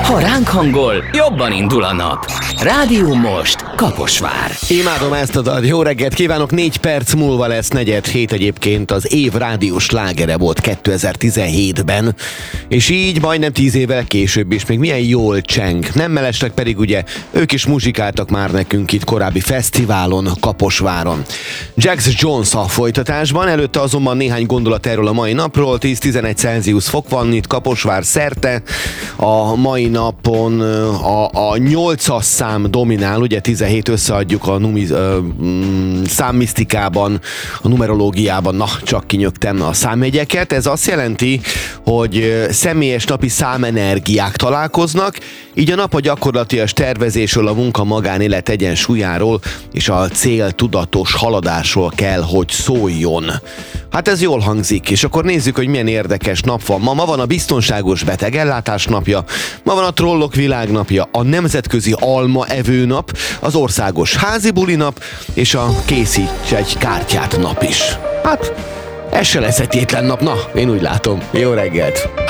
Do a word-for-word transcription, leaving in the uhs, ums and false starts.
Ha ránk hangol, jobban indul a nap. Rádió Most, Kaposvár. Imádom ezt a dalt. Jó reggelt kívánok, négy perc múlva lesz negyed hét, egyébként az év rádiós slágere volt kétezer-tizenhétben, és így majdnem tíz évvel később is még milyen jól cseng. Nem mellesleg pedig ugye ők is muzsikáltak már nekünk itt korábbi fesztiválon, Kaposváron. Jax Jones a folytatásban, előtte azonban néhány gondolat erről a mai napról. tíz-tizenegy Celsius fok van itt Kaposvár szerte. A mai napon a, a nyolcas szám dominál, ugye tizenhét összeadjuk a numi, ö, mm, számmisztikában, a numerológiában, na, csak kinyögtem a számjegyeket. Ez azt jelenti, hogy személyes napi számenergiák találkoznak, így a nap a gyakorlatias tervezésről, a munka-magánélet egyensúlyáról és a cél tudatos haladásról kell, hogy szóljon. Hát ez jól hangzik, és akkor nézzük, hogy milyen érdekes nap van. Ma, ma van a biztonságos betegellátás napja, ma van a trollok világnapja, a nemzetközi almaevő nap, az országos házi buli nap, és a készíts egy kártyát nap is. Hát, ez se lesz egy tétlen nap, na, én úgy látom. Jó reggelt!